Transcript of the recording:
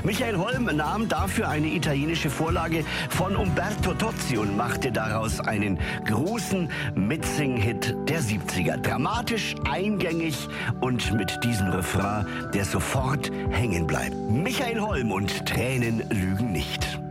Michael Holm nahm dafür eine italienische Vorlage von Umberto Tozzi und machte daraus einen großen Mitsing-Hit der 70er. Dramatisch, eingängig und mit diesem Refrain, der sofort hängen bleibt. Michael Holm und Tränen lügen nicht.